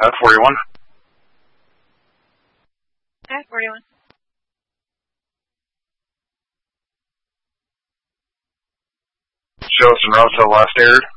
F41. F41. Show us in routes that last aired.